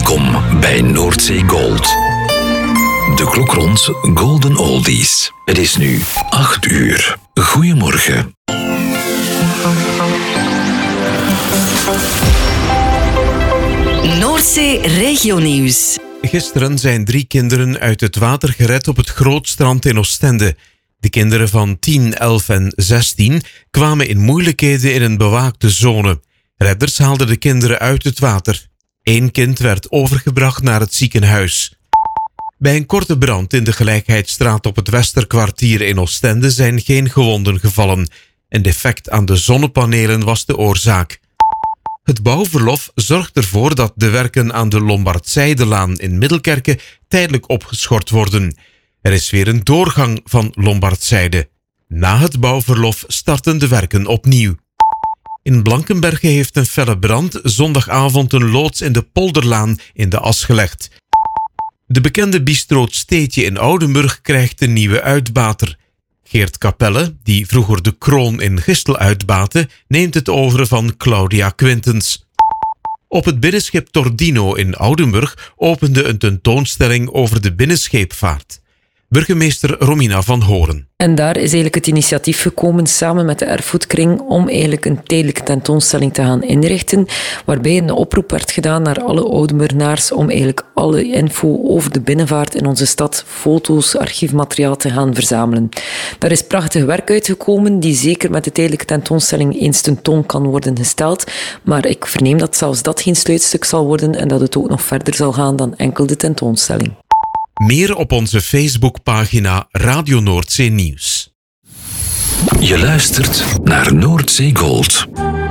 Welkom bij Noordzee Gold. De klok rond Golden Oldies. Het is nu 8 uur. Goedemorgen. Noordzee Regionieuws. Gisteren zijn 3 kinderen uit het water gered op het Grootstrand in Oostende. De kinderen van 10, 11 en 16 kwamen in moeilijkheden in een bewaakte zone. Redders haalden de kinderen uit het water. 1 kind werd overgebracht naar het ziekenhuis. Bij een korte brand in de Gelijkheidsstraat op het Westerkwartier in Oostende zijn geen gewonden gevallen. Een defect aan de zonnepanelen was de oorzaak. Het bouwverlof zorgt ervoor dat de werken aan de Lombardzijdelaan in Middelkerke tijdelijk opgeschort worden. Er is weer een doorgang van Lombardzijde. Na het bouwverlof starten de werken opnieuw. In Blankenberge heeft een felle brand zondagavond een loods in de Polderlaan in de as gelegd. De bekende bistro 't Steetje in Oudenburg krijgt een nieuwe uitbater. Geert Capelle, die vroeger de Kroon in Gistel uitbaatte, neemt het over van Claudia Quintens. Op het binnenschip Tordino in Oudenburg opende een tentoonstelling over de binnenscheepvaart. Burgemeester Romina van Horen. En daar is eigenlijk het initiatief gekomen samen met de Erfgoedkring om eigenlijk een tijdelijke tentoonstelling te gaan inrichten, waarbij een oproep werd gedaan naar alle Oudenburgenaars om eigenlijk alle info over de binnenvaart in onze stad, foto's, archiefmateriaal te gaan verzamelen. Daar is prachtig werk uitgekomen, die zeker met de tijdelijke tentoonstelling eens tentoon kan worden gesteld, maar ik verneem dat zelfs dat geen sluitstuk zal worden en dat het ook nog verder zal gaan dan enkel de tentoonstelling. Meer op onze Facebookpagina Radio Noordzee Nieuws. Je luistert naar Noordzee Gold.